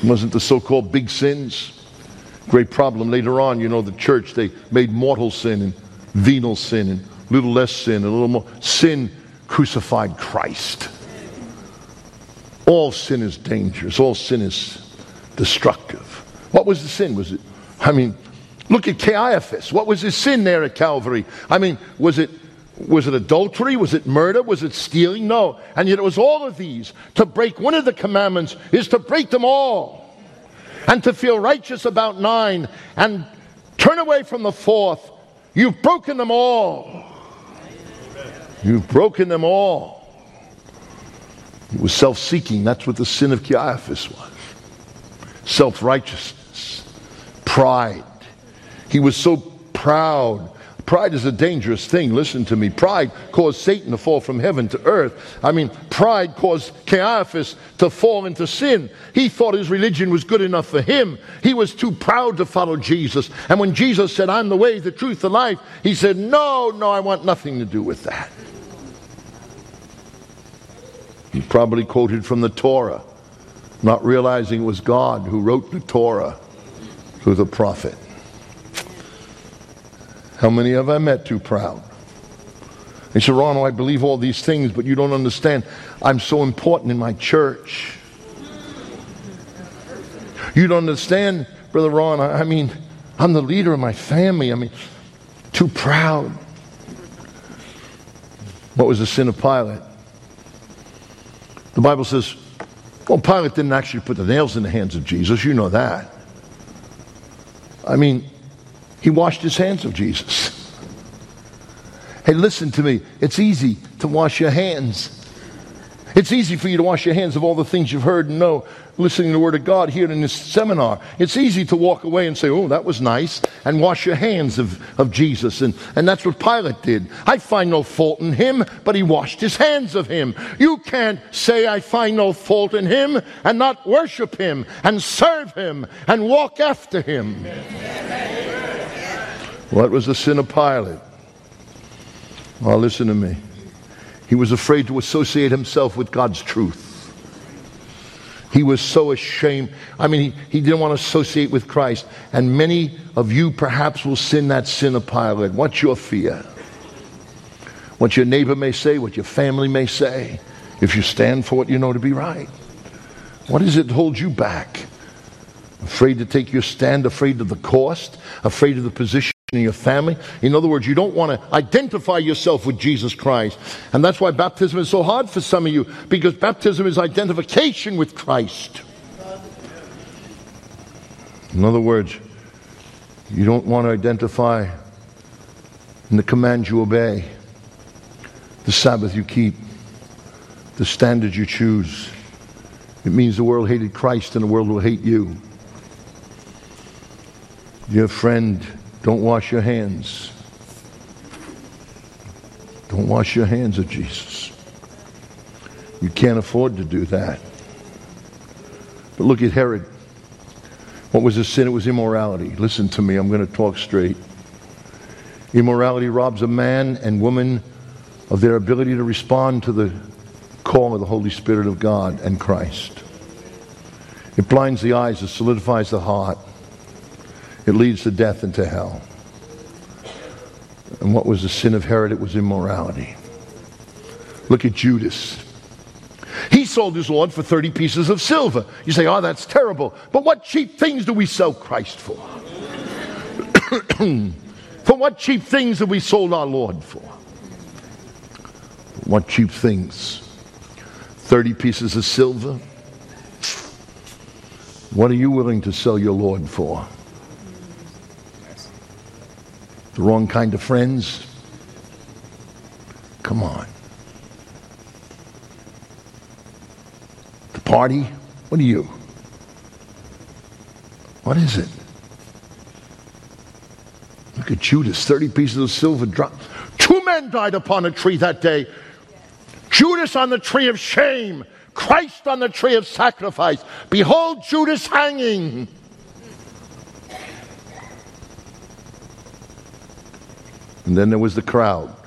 It wasn't the so-called big sins. Great problem later on, the church, they made mortal sin and venial sin and a little less sin and a little more. Sin crucified Christ. All sin is dangerous. All sin is destructive. What was the sin? Look at Caiaphas. What was his sin there at Calvary? Was it adultery? Was it murder? Was it stealing? No. And yet it was all of these. To break one of the commandments is to break them all. And to feel righteous about 9 and turn away from the 4th. You've broken them all. You've broken them all. It was self-seeking. That's what the sin of Caiaphas was. Self-righteousness. Pride. He was so proud. Pride is a dangerous thing. Listen to me. Pride caused Satan to fall from heaven to earth. Pride caused Caiaphas to fall into sin. He thought his religion was good enough for him. He was too proud to follow Jesus. And when Jesus said, I'm the way, the truth, the life, he said, no, I want nothing to do with that. He probably quoted from the Torah, not realizing it was God who wrote the Torah through the prophet. How many have I met too proud? They say, Ron, I believe all these things, but you don't understand. I'm so important in my church. You don't understand, Brother Ron. I'm the leader of my family. Too proud. What was the sin of Pilate? The Bible says, Pilate didn't actually put the nails in the hands of Jesus. You know that. He washed his hands of Jesus. Hey, listen to me. It's easy to wash your hands. It's easy for you to wash your hands of all the things you've heard and know, listening to the Word of God here in this seminar. It's easy to walk away and say, oh, that was nice, and wash your hands of Jesus. And that's what Pilate did. I find no fault in him, but he washed his hands of him. You can't say I find no fault in him and not worship him and serve him and walk after him. What was the sin of Pilate? Well, listen to me. He was afraid to associate himself with God's truth. He was so ashamed. He didn't want to associate with Christ. And many of you perhaps will sin that sin of Pilate. What's your fear? What your neighbor may say, what your family may say, if you stand for what you know to be right. What is it that holds you back? Afraid to take your stand, afraid of the cost, afraid of the position in your family. In other words, you don't want to identify yourself with Jesus Christ. And that's why baptism is so hard for some of you, because baptism is identification with Christ. In other words, you don't want to identify in the commands you obey, the Sabbath you keep, the standards you choose. It means the world hated Christ and the world will hate you. Dear friend, don't wash your hands. Don't wash your hands of Jesus. You can't afford to do that. But look at Herod. What was his sin? It was immorality. Listen to me, I'm going to talk straight. Immorality robs a man and woman of their ability to respond to the call of the Holy Spirit of God and Christ. It blinds the eyes, it solidifies the heart. It leads to death and to hell. And what was the sin of Herod? It was immorality. Look at Judas. He sold his Lord for 30 pieces of silver. You say, oh, that's terrible. But what cheap things do we sell Christ for? For what cheap things have we sold our Lord for? What cheap things? 30 pieces of silver? What are you willing to sell your Lord for? The wrong kind of friends? Come on. The party? What are you? What is it? Look at Judas, 30 pieces of silver dropped. 2 men died upon a tree that day. Judas on the tree of shame, Christ on the tree of sacrifice. Behold Judas hanging. And then there was the crowd.